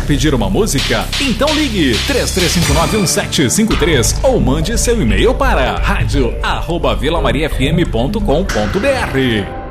pedir uma música? Então ligue 33591753 ou mande seu e-mail para radio@vilamariafm.com.br.